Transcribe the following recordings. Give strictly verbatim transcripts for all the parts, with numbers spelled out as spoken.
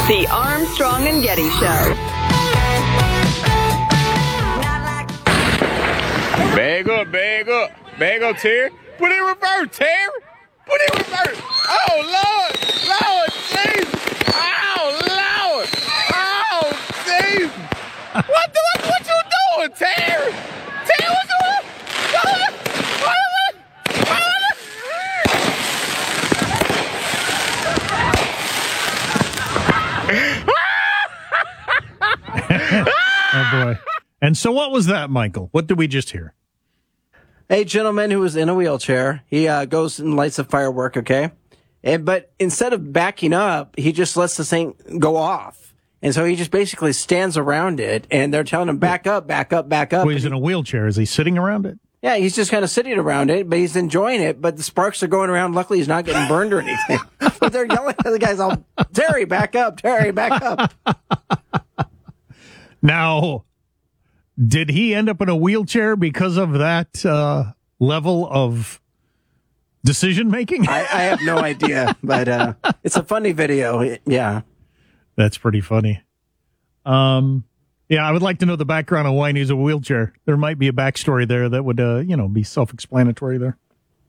The Armstrong and Getty Show. Bag up, bag up. Bag up, Terry. Put it in reverse, Terry. Put it in reverse. Oh, Lord. Lord, Jesus. Oh, Lord. Oh, Jesus. What, the, what, what you doing, Terry? Terry, what's going on? Oh, boy. And so what was that, Michael? What did we just hear? A gentleman who was in a wheelchair, he uh, goes and lights a firework, okay? And But instead of backing up, he just lets the thing go off. And so he just basically stands around it, and they're telling him, back up, back up, back up. Well, he's in a wheelchair. Is he sitting around it? Yeah, he's just kind of sitting around it, but he's enjoying it, but the sparks are going around. Luckily, he's not getting burned or anything. But they're yelling at the guys, all, Terry, back up, Terry, back up. Now, did he end up in a wheelchair because of that uh, level of decision-making? I, I have no idea, but uh, it's a funny video. Yeah. That's pretty funny. Um, yeah, I would like to know the background on why he needs a wheelchair. There might be a backstory there that would, uh, you know, be self-explanatory there.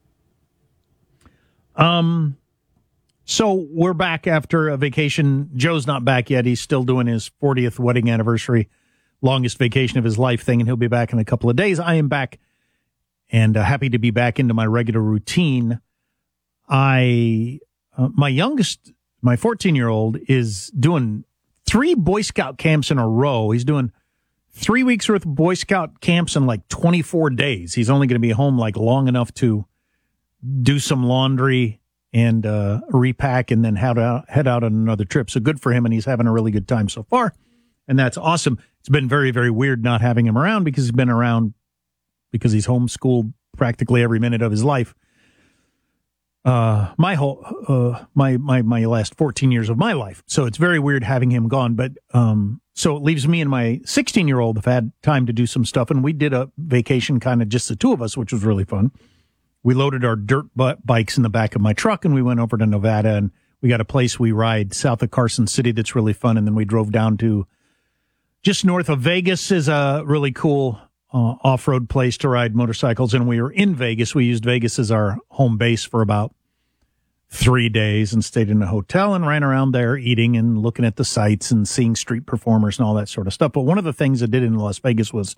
Um, so we're back after a vacation. Joe's not back yet. He's still doing his fortieth wedding anniversary, longest vacation of his life thing, and he'll be back in a couple of days. I am back and uh, happy to be back into my regular routine. I, uh, my youngest, my fourteen-year-old is doing three Boy Scout camps in a row. He's doing three weeks worth of Boy Scout camps in like twenty-four days. He's only going to be home like long enough to do some laundry and uh, repack and then head out, head out on another trip. So good for him, and he's having a really good time so far. And that's awesome. It's been very, very weird not having him around because he's been around because he's homeschooled practically every minute of his life. Uh, my whole, uh, my, my, my last fourteen years of my life. So it's very weird having him gone. But, um, so it leaves me and my sixteen year old have had time to do some stuff. And we did a vacation, kind of just the two of us, which was really fun. We loaded our dirt bikes in the back of my truck and we went over to Nevada, and we got a place we ride south of Carson City that's really fun. And then we drove down to just north of Vegas is a really cool uh, off-road place to ride motorcycles. And we were in Vegas. We used Vegas as our home base for about three days and stayed in a hotel and ran around there eating and looking at the sights and seeing street performers and all that sort of stuff. But one of the things I did in Las Vegas was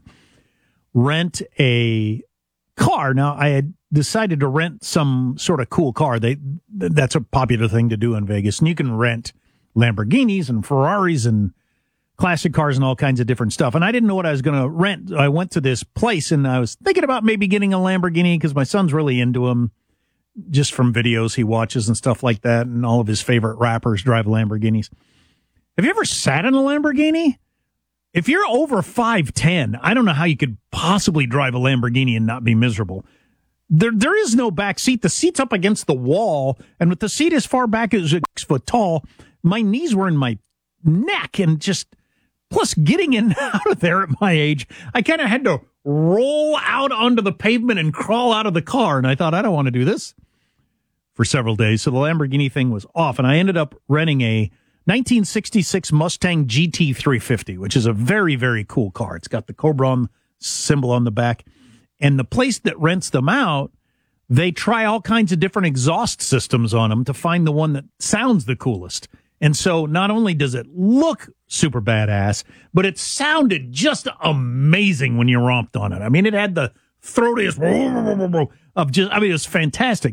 rent a car. Now, I had decided to rent some sort of cool car. They that's a popular thing to do in Vegas. And you can rent Lamborghinis and Ferraris and classic cars and all kinds of different stuff. And I didn't know what I was going to rent. I went to this place and I was thinking about maybe getting a Lamborghini because my son's really into them, just from videos he watches and stuff like that. And all of his favorite rappers drive Lamborghinis. Have you ever sat in a Lamborghini? If you're over five ten, I don't know how you could possibly drive a Lamborghini and not be miserable. There, there is no back seat. The seat's up against the wall, and with the seat as far back as six foot tall, my knees were in my neck, and just plus getting in and out of there at my age, I kind of had to roll out onto the pavement and crawl out of the car, and I thought, I don't want to do this for several days. So the Lamborghini thing was off, and I ended up renting a nineteen sixty-six Mustang G T three fifty, which is a very, very cool car. It's got the Cobra on, symbol on the back. And the place that rents them out, they try all kinds of different exhaust systems on them to find the one that sounds the coolest. And so not only does it look super badass, but it sounded just amazing when you romped on it. I mean, it had the throatiest of just, I mean, it was fantastic.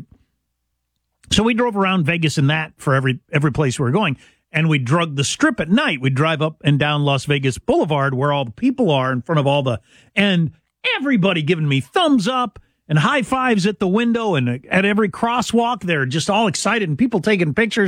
So we drove around Vegas in that for every every place we were going. And we drug the strip at night. We'd drive up and down Las Vegas Boulevard where all the people are in front of all the, and everybody giving me thumbs up and high fives at the window, and at every crosswalk, they're just all excited and people taking pictures.